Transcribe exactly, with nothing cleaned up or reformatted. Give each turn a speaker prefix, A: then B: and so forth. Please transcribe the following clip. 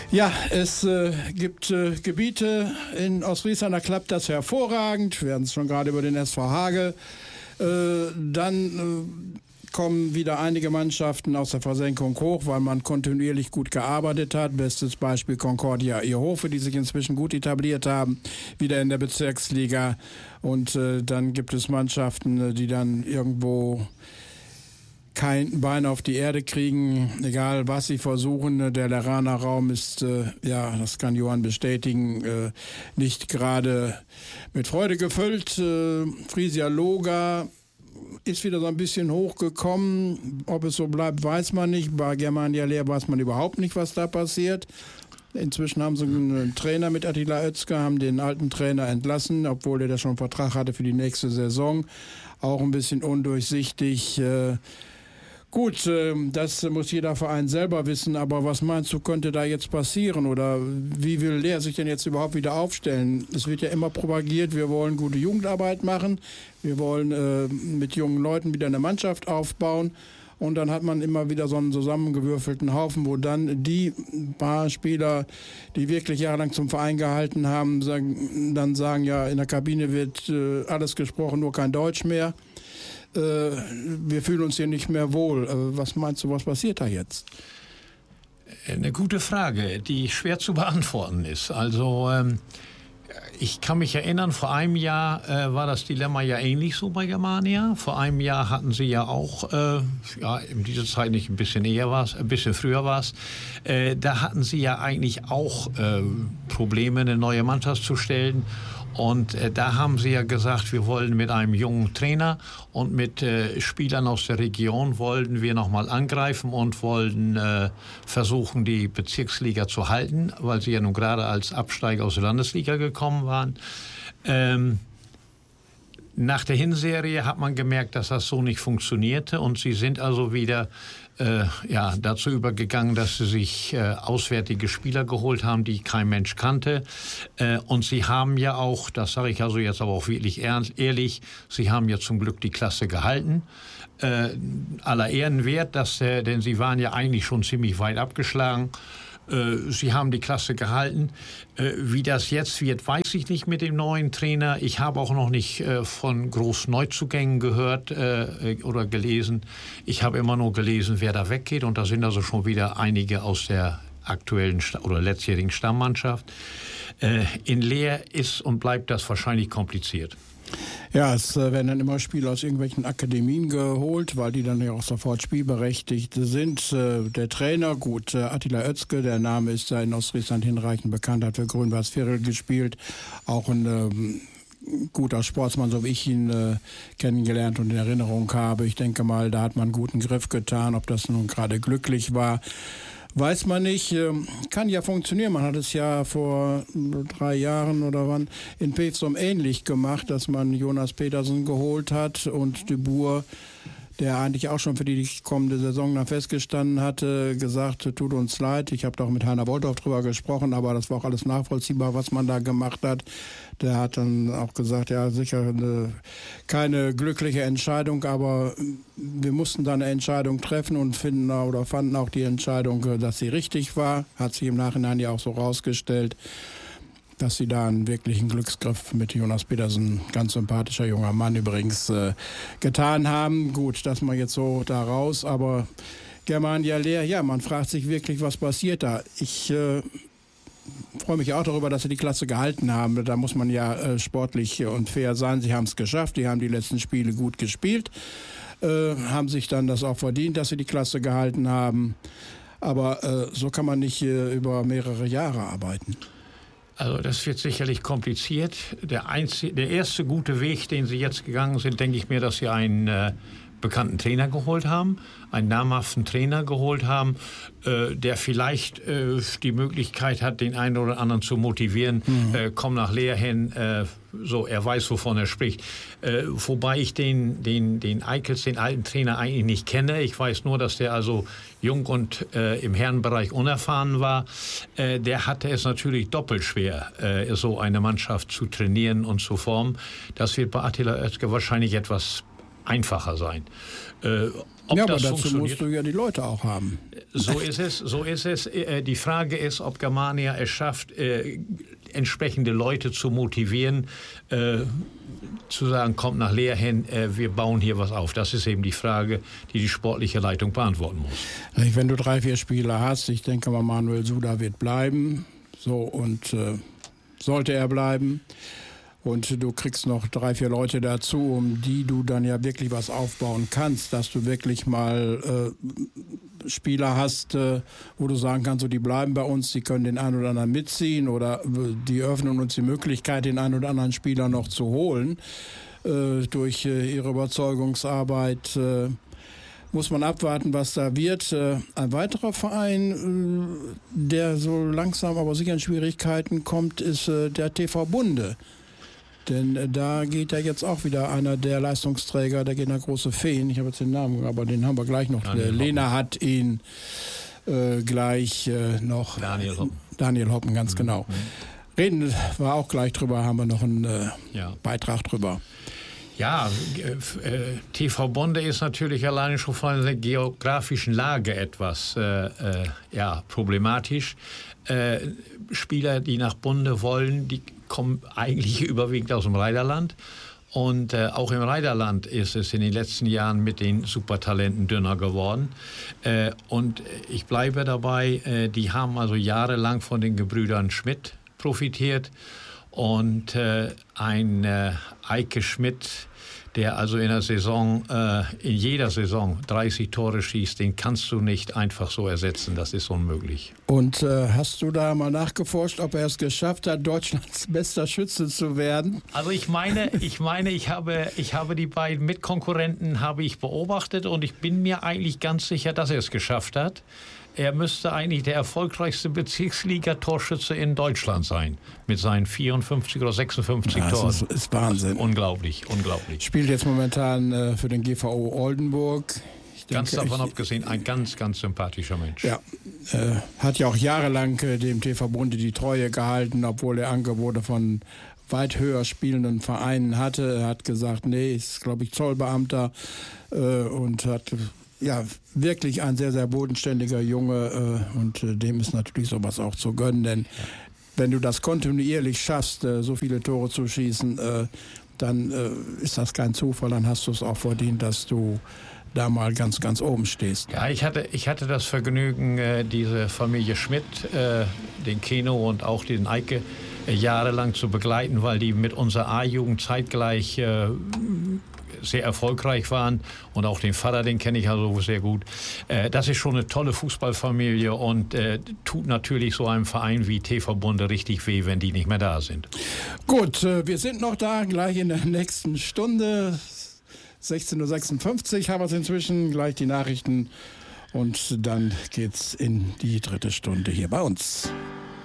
A: Ja, es äh, gibt äh, Gebiete in Ostfriesland, da klappt das hervorragend. Wir werden es schon gerade über den S V Hage. Äh, dann äh, kommen wieder einige Mannschaften aus der Versenkung hoch, weil man kontinuierlich gut gearbeitet hat. Bestes Beispiel Concordia Ierhofe, die sich inzwischen gut etabliert haben, wieder in der Bezirksliga. Und äh, dann gibt es Mannschaften, die dann irgendwo kein Bein auf die Erde kriegen, egal was sie versuchen. Der Leraner Raum ist, äh, ja, das kann Johann bestätigen, äh, nicht gerade mit Freude gefüllt. Äh, Frisia Loga ist wieder so ein bisschen hochgekommen. Ob es so bleibt, weiß man nicht. Bei Germania Leer weiß man überhaupt nicht, was da passiert. Inzwischen haben sie einen Trainer mit Attila Oetzke, haben den alten Trainer entlassen, obwohl er da schon einen Vertrag hatte für die nächste Saison. Auch ein bisschen undurchsichtig. Äh, Gut, das muss jeder Verein selber wissen, aber was meinst du, könnte da jetzt passieren oder wie will Leer sich denn jetzt überhaupt wieder aufstellen? Es wird ja immer propagiert, wir wollen gute Jugendarbeit machen, wir wollen äh, mit jungen Leuten wieder eine Mannschaft aufbauen und dann hat man immer wieder so einen zusammengewürfelten Haufen, wo dann die paar Spieler, die wirklich jahrelang zum Verein gehalten haben, sagen, dann sagen, ja, in der Kabine wird äh, alles gesprochen, nur kein Deutsch mehr. Wir fühlen uns hier nicht mehr wohl. Was meinst du, was passiert da jetzt?
B: Eine gute Frage, die schwer zu beantworten ist. Also ähm, ich kann mich erinnern, vor einem Jahr äh, war das Dilemma ja ähnlich so bei Germania. Vor einem Jahr hatten sie ja auch, äh, ja in dieser Zeit nicht, ein bisschen eher war es, ein bisschen früher war es, äh, da hatten sie ja eigentlich auch äh, Probleme, eine neue Mannschaft zu stellen. Und äh, da haben sie ja gesagt, wir wollen mit einem jungen Trainer und mit äh, Spielern aus der Region wollen wir nochmal angreifen und wollen äh, versuchen, die Bezirksliga zu halten, weil sie ja nun gerade als Absteiger aus der Landesliga gekommen waren. Ähm, nach der Hinserie hat man gemerkt, dass das so nicht funktionierte und sie sind also wieder äh, ja, dazu übergegangen, dass sie sich äh, auswärtige Spieler geholt haben, die kein Mensch kannte. Äh, und sie haben ja auch, das sage ich also jetzt aber auch wirklich ehrlich, sie haben ja zum Glück die Klasse gehalten. Äh, aller Ehren wert, dass, äh, denn sie waren ja eigentlich schon ziemlich weit abgeschlagen. Sie haben die Klasse gehalten. Wie das jetzt wird, weiß ich nicht mit dem neuen Trainer. Ich habe auch noch nicht von großen Neuzugängen gehört oder gelesen. Ich habe immer nur gelesen, wer da weggeht. Und da sind also schon wieder einige aus der aktuellen oder letztjährigen Stammmannschaft. In Leer ist und bleibt das wahrscheinlich kompliziert.
A: Ja, es werden dann immer Spieler aus irgendwelchen Akademien geholt, weil die dann ja auch sofort spielberechtigt sind. Der Trainer, gut, Attila Oetzke, der Name ist ja in Ostfriesland hinreichend bekannt, hat für Grün-Weiß Vierel gespielt, auch ein ähm, guter Sportsmann, so wie ich ihn äh, kennengelernt und in Erinnerung habe. Ich denke mal, da hat man einen guten Griff getan, ob das nun gerade glücklich war. Weiß man nicht, kann ja funktionieren. Man hat es ja vor drei Jahren oder wann in Pevsum ähnlich gemacht, dass man Jonas Petersen geholt hat und de Boer, der eigentlich auch schon für die kommende Saison dann festgestanden hatte, gesagt, tut uns leid. Ich habe doch mit Heiner Wolthoff drüber gesprochen, aber das war auch alles nachvollziehbar, was man da gemacht hat. Der hat dann auch gesagt, ja, sicher eine, keine glückliche Entscheidung, aber wir mussten da eine Entscheidung treffen und finden oder fanden auch die Entscheidung, dass sie richtig war. Hat sich im Nachhinein ja auch so rausgestellt, dass sie da einen wirklichen Glücksgriff mit Jonas Petersen, ganz sympathischer junger Mann übrigens, äh, getan haben. Gut, das mal jetzt so da raus, aber Germania Leer, ja, man fragt sich wirklich, was passiert da. Ich äh, freue mich auch darüber, dass sie die Klasse gehalten haben. Da muss man ja äh, sportlich und fair sein. Sie haben es geschafft, die haben die letzten Spiele gut gespielt, äh, haben sich dann das auch verdient, dass sie die Klasse gehalten haben. Aber äh, so kann man nicht äh, über mehrere Jahre arbeiten.
B: Also das wird sicherlich kompliziert. Der, einzige, der erste gute Weg, den Sie jetzt gegangen sind, denke ich mir, dass Sie einen äh, bekannten Trainer geholt haben, einen namhaften Trainer geholt haben, äh, der vielleicht äh, die Möglichkeit hat, den einen oder anderen zu motivieren, mhm. äh, komm nach Leer hin, äh, so, er weiß, wovon er spricht. Äh, wobei ich den, den, den Eickels, den alten Trainer, eigentlich nicht kenne. Ich weiß nur, dass der also jung und äh, im Herrenbereich unerfahren war. Äh, der hatte es natürlich doppelt schwer, äh, so eine Mannschaft zu trainieren und zu formen. Das wird bei Attila Oetzke wahrscheinlich etwas einfacher sein. Äh, ob
A: ja,
B: das
A: aber dazu
B: funktioniert,
A: musst du ja die Leute auch haben.
B: So ist es, so ist es. Äh, die Frage ist, ob Germania es schafft, äh, entsprechende Leute zu motivieren, äh, zu sagen, kommt nach Leer hin, äh, wir bauen hier was auf. Das ist eben die Frage, die die sportliche Leitung beantworten muss.
A: Wenn du drei, vier Spieler hast, ich denke mal, Manuel Suda wird bleiben, so, und äh, sollte er bleiben. Und du kriegst noch drei, vier Leute dazu, um die du dann ja wirklich was aufbauen kannst, dass du wirklich mal äh, Spieler hast, äh, wo du sagen kannst, so, die bleiben bei uns, die können den einen oder anderen mitziehen oder die öffnen uns die Möglichkeit, den einen oder anderen Spieler noch zu holen äh, durch äh, ihre Überzeugungsarbeit. Äh, muss man abwarten, was da wird. Äh, ein weiterer Verein, äh, der so langsam aber sicher in Schwierigkeiten kommt, ist äh, der T V Bunde. Denn äh, da geht ja jetzt auch wieder einer der Leistungsträger, der geht nach Große Feen, ich habe jetzt den Namen, aber den haben wir gleich noch.
B: Daniel
A: Lena hat ihn äh, gleich äh, noch.
B: Daniel Hoppen.
A: Daniel Hoppen, ganz mhm. genau. Reden wir auch gleich drüber, haben wir noch einen äh, ja. Beitrag drüber.
B: Ja, äh, T V Bunde ist natürlich alleine schon von der geografischen Lage etwas äh, äh, ja, problematisch. Äh, Spieler, die nach Bunde wollen, die kommen eigentlich überwiegend aus dem Rheiderland. Und äh, auch im Rheiderland ist es in den letzten Jahren mit den Supertalenten dünner geworden. Äh, und ich bleibe dabei, äh, die haben also jahrelang von den Gebrüdern Schmidt profitiert. Und äh, ein äh, Eike Schmidt, der also in der Saison, äh, in jeder Saison dreißig Tore schießt, den kannst du nicht einfach so ersetzen. Das ist unmöglich.
A: Und äh, hast du da mal nachgeforscht, ob er es geschafft hat, Deutschlands bester Schütze zu werden?
B: Also ich meine, ich meine, ich habe, ich habe die beiden Mitkonkurrenten habe ich beobachtet und ich bin mir eigentlich ganz sicher, dass er es geschafft hat. Er müsste eigentlich der erfolgreichste Bezirksliga-Torschütze in Deutschland sein. Mit seinen vierundfünfzig oder sechsundfünfzig
A: ja,
B: Toren.
A: Das ist, ist Wahnsinn.
B: Unglaublich, unglaublich.
A: Spielt jetzt momentan äh, für den G V O Oldenburg. Ich
B: ganz
A: denke,
B: davon
A: ich,
B: abgesehen, ein ganz, ganz sympathischer Mensch.
A: Ja, äh, hat ja auch jahrelang äh, dem T V Bunde die Treue gehalten, obwohl er Angebote von weit höher spielenden Vereinen hatte. Er hat gesagt, nee, ist, glaube ich, Zollbeamter äh, und hat... Ja, wirklich ein sehr, sehr bodenständiger Junge äh, und äh, dem ist natürlich sowas auch zu gönnen, denn ja. wenn du das kontinuierlich schaffst, äh, so viele Tore zu schießen, äh, dann äh, ist das kein Zufall, dann hast du es auch verdient, dass du da mal ganz, ganz oben stehst.
B: Ja, ich hatte, ich hatte das Vergnügen, äh, diese Familie Schmidt, äh, den Keno und auch den Eike, äh, jahrelang zu begleiten, weil die mit unserer A-Jugend zeitgleich äh, sehr erfolgreich waren und auch den Vater, den kenne ich also sehr gut. Äh, das ist schon eine tolle Fußballfamilie und äh, tut natürlich so einem Verein wie T V Bunde richtig weh, wenn die nicht mehr da sind.
A: Gut, äh, wir sind noch da, gleich in der nächsten Stunde. sechzehn Uhr sechsundfünfzig haben wir es inzwischen, gleich die Nachrichten und dann geht's in die dritte Stunde hier bei uns.